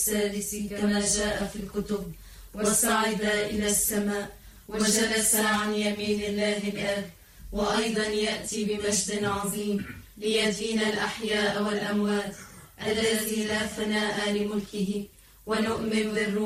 السادس كما جاء في الكتب، وصعد إلى السماء وجلس عن يمين الله الآب، وأيضا يأتي بمجد عظيم ليدين الأحياء والأموات، الذي لا فناء لملكه. ونؤمن بالروح